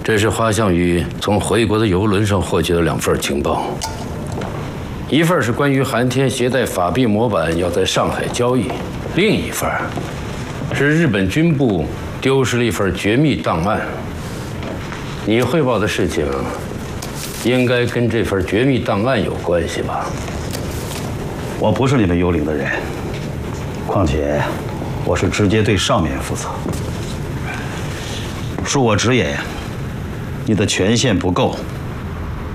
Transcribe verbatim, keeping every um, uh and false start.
这是花项羽从回国的游轮上获取的两份情报，一份是关于韩天携带法币模板要在上海交易，另一份是日本军部丢失了一份绝密档案。你汇报的事情应该跟这份绝密档案有关系吧？ 我不是你们幽灵的人，况且我是直接对上面负责。恕我直言。 你的权限不够，